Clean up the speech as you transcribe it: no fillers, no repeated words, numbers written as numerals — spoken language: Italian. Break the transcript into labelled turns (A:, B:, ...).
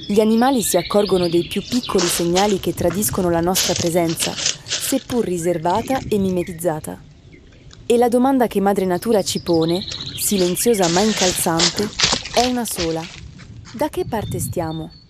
A: Gli animali si accorgono dei più piccoli segnali che tradiscono la nostra presenza, seppur riservata e mimetizzata. E la domanda che Madre Natura ci pone, silenziosa ma incalzante, è una sola. Da che parte stiamo?